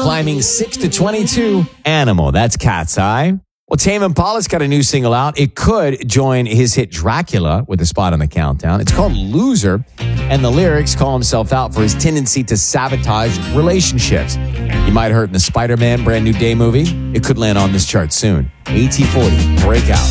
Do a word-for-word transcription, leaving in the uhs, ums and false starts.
climbing six to twenty-two. Animal, that's Cat's Eye. Well, Tame Impala's got a new single out. It could join his hit Dracula with a spot on the countdown. It's called Loser, and the lyrics call himself out for his tendency to sabotage relationships. He might hurt in the Spider-Man Brand New Day movie. It could land on this chart soon. A T forty, Breakout.